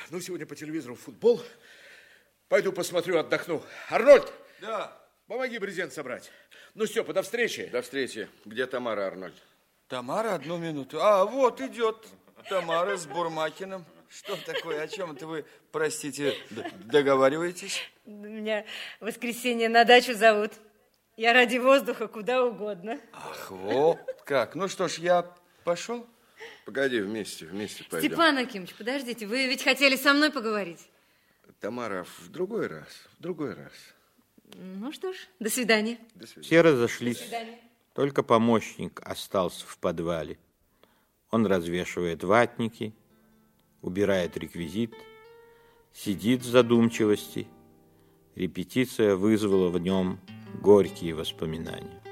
Ну, сегодня по телевизору футбол. Пойду посмотрю, отдохну. Арнольд! Да. Помоги брезент собрать. Ну, Степа, до встречи. До встречи. Где Тамара, Арнольд? Тамара, 1 минуту. А, вот идет Тамара с Бурмакиным. Что такое? О чем это вы, простите, договариваетесь? Меня в воскресенье на дачу зовут. Я ради воздуха куда угодно. Ах, вот как. Ну что ж, я пошел? Погоди, вместе пойдем. Степан Акимович, подождите, вы ведь хотели со мной поговорить. Тамара, в другой раз. Ну что ж, до свидания. Все разошлись. До свидания. Только помощник остался в подвале. Он развешивает ватники, убирает реквизит, сидит в задумчивости. Репетиция вызвала в нем горькие воспоминания.